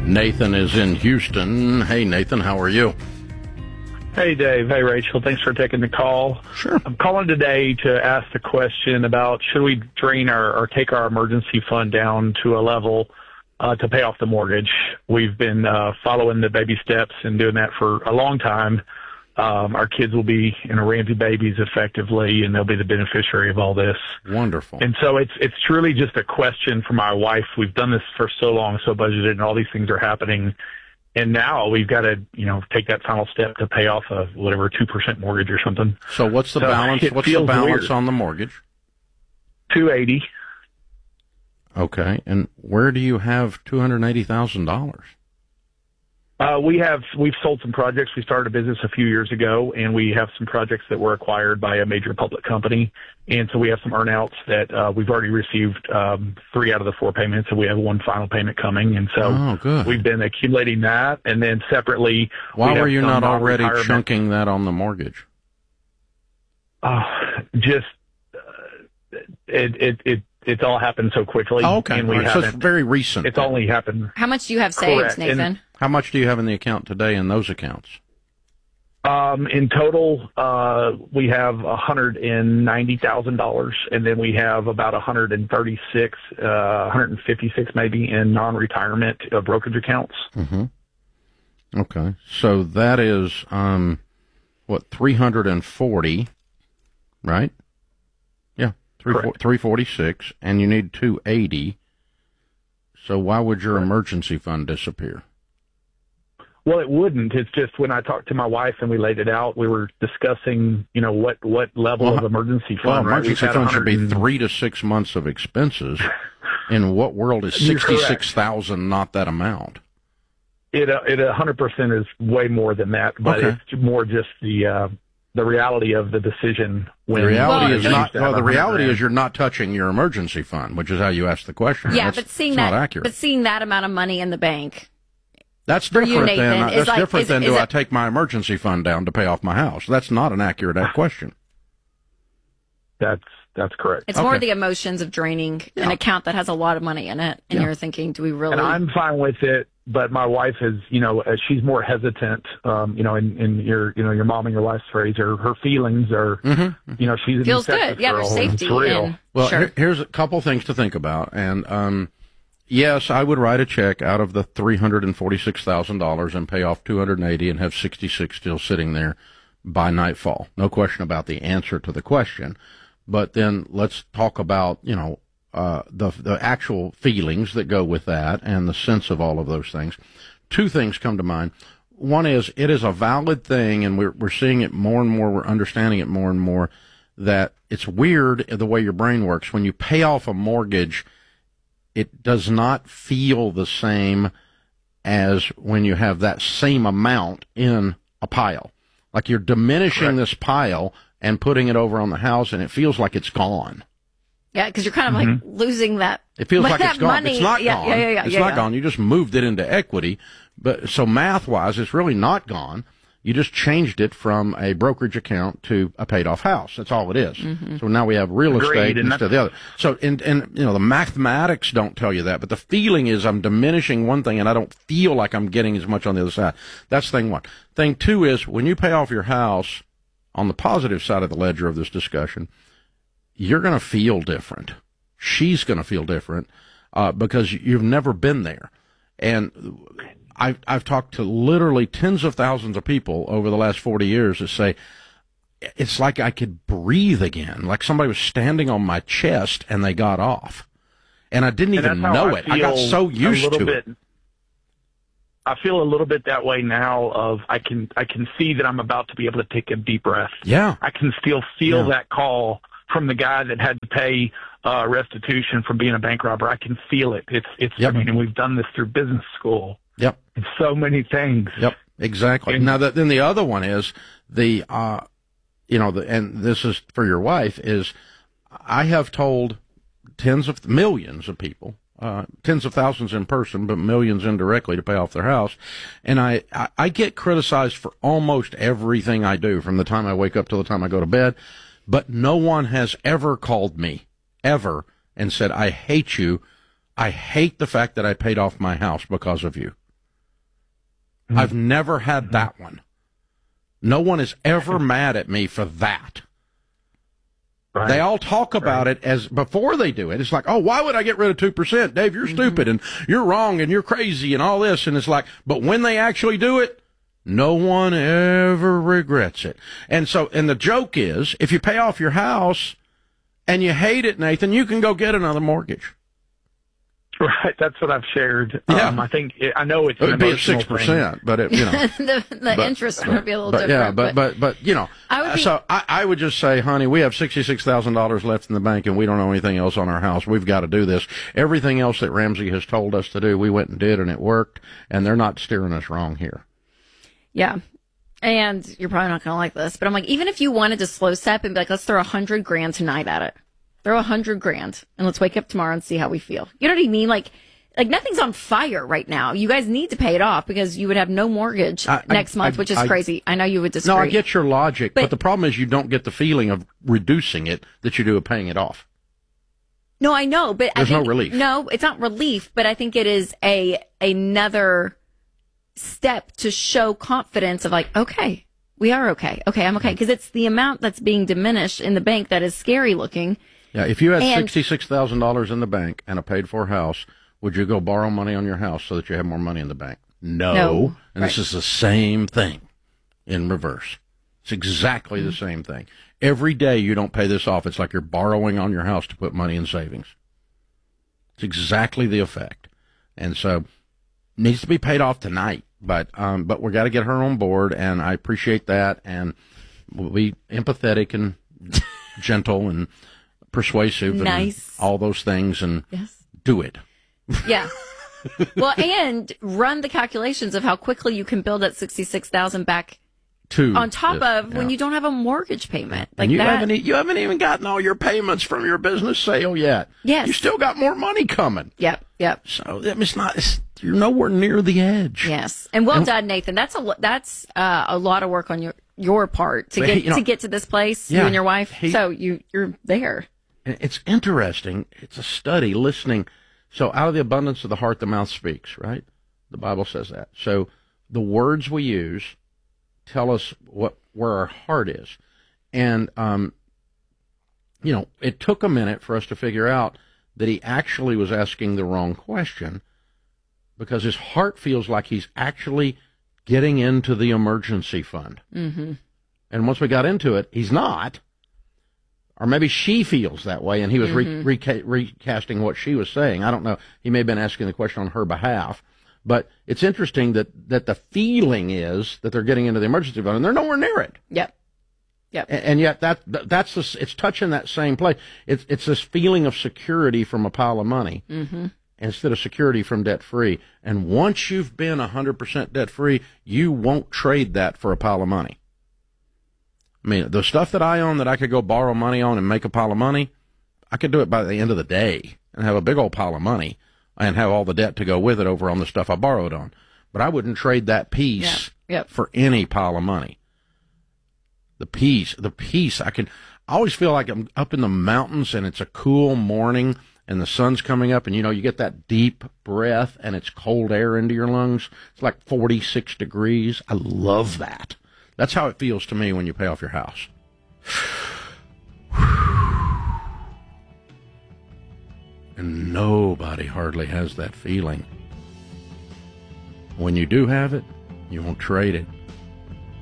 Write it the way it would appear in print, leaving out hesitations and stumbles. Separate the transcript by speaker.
Speaker 1: Nathan is in Houston. Hey, Nathan, how are you?
Speaker 2: Hey, Dave. Hey, Rachel. Thanks for taking the call.
Speaker 1: Sure.
Speaker 2: I'm calling today to ask the question about should we drain or take our emergency fund down to a level to pay off the mortgage. We've been following the baby steps and doing that for a long time. Our kids will be Ramsey babies effectively, and they'll be the beneficiary of all this.
Speaker 1: Wonderful.
Speaker 2: And so it's truly just a question for my wife. We've done this for so long, so budgeted, and all these things are happening. And now we've got to, take that final step to pay off a 2% mortgage or something.
Speaker 1: So what's the balance? What's the balance on the mortgage?
Speaker 2: $280,000.
Speaker 1: Okay. And where do you have $280,000?
Speaker 2: We've sold some projects. We started a business a few years ago, and we have some projects that were acquired by a major public company. And so we have some earnouts that we've already received 3 out of the 4 payments, and we have 1 final payment coming. And so we've been accumulating that. And then separately,
Speaker 1: why were you not already chunking that on the mortgage?
Speaker 2: It's all happened so quickly.
Speaker 1: Oh, okay.
Speaker 2: And
Speaker 1: so it's very recent.
Speaker 2: It's only happened.
Speaker 3: How much do you have saved,
Speaker 2: Correct.
Speaker 3: Nathan?
Speaker 2: And
Speaker 1: how much do you have in the account today in those accounts?
Speaker 2: In total, we have $190,000, and then we have about 156 maybe in non-retirement brokerage accounts.
Speaker 1: Mm-hmm. Okay. So that is, 340, right? Yeah. 346, and you need 280. So why would your emergency fund disappear?
Speaker 2: Well, it wouldn't. It's just when I talked to my wife and we laid it out, we were discussing, what level of emergency fund.
Speaker 1: Well, emergency fund should be 3 to 6 months of expenses. In what world is 66,000 not that amount?
Speaker 2: It 100% is way more than that, but it's more just the reality of the decision.
Speaker 1: The reality is you're not touching your emergency fund, which is how you asked the question.
Speaker 3: Yeah, but seeing that amount of money in the bank.
Speaker 1: That's different than do I take my emergency fund down to pay off my house? That's not an accurate question.
Speaker 2: That's correct.
Speaker 3: It's more the emotions of draining an account that has a lot of money in it, and you're thinking, do we really?
Speaker 2: And I'm fine with it, but my wife is, she's more hesitant. In your mom and your wife's phrase, or her feelings are, she's an
Speaker 3: feels good. Yeah, there's safety.
Speaker 1: Well, here's a couple things to think about, and yes, I would write a check out of the $346,000 and pay off $280 and have 66 still sitting there by nightfall. No question about the answer to the question. But then let's talk about, the actual feelings that go with that and the sense of all of those things. 2 things come to mind. One is it is a valid thing, and we're seeing it more and more, we're understanding it more and more, that it's weird the way your brain works. When you pay off a mortgage, it does not feel the same as when you have that same amount in a pile. Like you're diminishing this pile and putting it over on the house, and it feels like it's gone.
Speaker 3: Yeah, because you're kind of like losing that.
Speaker 1: It feels like it's gone.
Speaker 3: Money.
Speaker 1: It's not gone. It's not gone. You just moved it into equity. But so math-wise, it's really not gone. You just changed it from a brokerage account to a paid-off house. That's all it is. Mm-hmm. So now we have real estate instead of the other. So, and the mathematics don't tell you that, but the feeling is I'm diminishing one thing and I don't feel like I'm getting as much on the other side. That's thing one. Thing two is when you pay off your house, on the positive side of the ledger of this discussion, you're going to feel different. She's going to feel different because you've never been there. And I've talked to literally tens of thousands of people over the last 40 years that say, it's like I could breathe again, like somebody was standing on my chest and they got off. And I didn't even know it. I got so used to it.
Speaker 2: I feel a little bit that way now of I can see that I'm about to be able to take a deep breath.
Speaker 1: Yeah.
Speaker 2: I can still feel that call from the guy that had to pay restitution from being a bank robber. I can feel it. I mean, and we've done this through business school.
Speaker 1: Yep.
Speaker 2: It's so many things.
Speaker 1: Yep. Exactly. Now then the other one is and this is for your wife, is I have told tens of millions of people, tens of thousands in person, but millions indirectly to pay off their house. And I get criticized for almost everything I do from the time I wake up till the time I go to bed, but no one has ever called me, ever, and said, I hate you. I hate the fact that I paid off my house because of you. I've never had that one. No one is ever mad at me for that. Right. They all talk about it as before they do it. It's like, oh, why would I get rid of 2%? Dave, you're stupid and you're wrong and you're crazy and all this. And it's like, but when they actually do it, no one ever regrets it. And so, and the joke is, if you pay off your house and you hate it, Nathan, you can go get another mortgage.
Speaker 2: Right, that's what I've shared.
Speaker 1: Yeah.
Speaker 2: I know it's
Speaker 1: it would be at 6%, but it, you know,
Speaker 3: the interest would be a little different.
Speaker 1: Yeah, but you know, I would just say, honey, we have $66,000 left in the bank, and we don't know anything else on our house. We've got to do this. Everything else that Ramsey has told us to do, we went and did, and it worked. And they're not steering us wrong here.
Speaker 3: Yeah. And you're probably not going to like this, but I'm like, even if you wanted to slow step and be like, let's throw $100,000 tonight at it. Throw $100,000 and let's wake up tomorrow and see how we feel. You know what I mean? Like nothing's on fire right now. You guys need to pay it off because you would have no mortgage next month, which is crazy. I know you would disagree.
Speaker 1: No, I get your logic, but the problem is you don't get the feeling of reducing it that you do of paying it off.
Speaker 3: No, I know, but
Speaker 1: there's no relief.
Speaker 3: No, it's not relief, but I think it is another step to show confidence of like, okay, we are okay. Okay, I'm okay. Because it's the amount that's being diminished in the bank that is scary looking.
Speaker 1: Yeah, if you had $66,000 in the bank and a paid-for house, would you go borrow money on your house so that you have more money in the bank? No. And This is the same thing in reverse. It's exactly the same thing. Every day you don't pay this off, it's like you're borrowing on your house to put money in savings. It's exactly the effect. And so it needs to be paid off tonight, but we got to get her on board, and I appreciate that, and we'll be empathetic and gentle and persuasive and all those things, and do it.
Speaker 3: Yeah. Well, and run the calculations of how quickly you can build that 66,000 back on top of when you don't have a mortgage payment. Like
Speaker 1: you haven't even gotten all your payments from your business sale yet.
Speaker 3: Yes.
Speaker 1: You still got more money coming.
Speaker 3: Yep.
Speaker 1: So you're nowhere near the edge.
Speaker 3: Yes. And well done, Nathan. That's a lot of work on your part to get to this place, you and your wife. So you're there.
Speaker 1: It's interesting. It's a study listening. So out of the abundance of the heart, the mouth speaks, right? The Bible says that. So the words we use tell us where our heart is. And, it took a minute for us to figure out that he actually was asking the wrong question because his heart feels like he's actually getting into the emergency fund. Mm-hmm. And once we got into it, he's not. Or maybe she feels that way, and he was recasting what she was saying. I don't know. He may have been asking the question on her behalf. But it's interesting that the feeling is that they're getting into the emergency fund, and they're nowhere near it.
Speaker 3: Yep.
Speaker 1: And yet that's it's touching that same place. It's this feeling of security from a pile of money instead of security from debt-free. And once you've been 100% debt-free, you won't trade that for a pile of money. I mean, the stuff that I own that I could go borrow money on and make a pile of money, I could do it by the end of the day and have a big old pile of money and have all the debt to go with it over on the stuff I borrowed on. But I wouldn't trade that piece for any pile of money. The piece, I always feel like I'm up in the mountains and it's a cool morning and the sun's coming up and, you get that deep breath and it's cold air into your lungs. It's like 46 degrees. I love that. That's how it feels to me when you pay off your house. And nobody hardly has that feeling. When you do have it, you won't trade it.